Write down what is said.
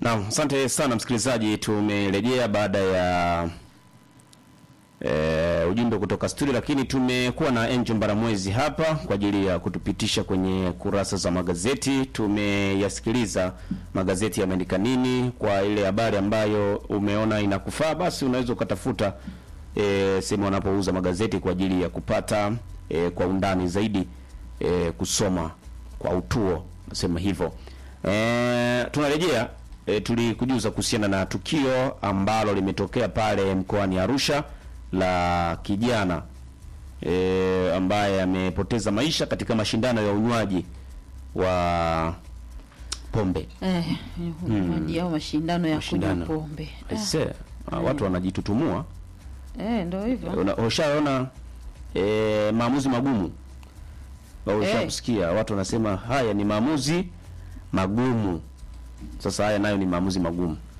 Naam, asante sana msikilizaji, tumerejea baada ya ujumbe kutoka studio, lakini tumekuwa na Angel Mbaramwezi hapa kwa ajili ya kutupitisha kwenye kurasa za magazeti. Tumeyasikiliza magazeti yameandika nini. Kwa ile habari ambayo umeona inakufaa, basi unaweza ukatafuta sehemu wanapouza magazeti kwa ajili ya kupata kwa undani zaidi, kusoma kwa utuo, nasema hivyo. Tunarejea, tulikujuza kuhusiana na tukio ambalo limetokea pale mkoani Arusha la kijana ambaye amepoteza maisha katika mashindano ya unywaji wa pombe. Unywaji au mashindano ya kunywa pombe. Watu wanajitutumua. Ndio hivyo. Ushaona maamuzi magumu. Ushakusikia watu wanasema haya ni maamuzi magumu. Sasa haya nayo ni maamuzi magumu.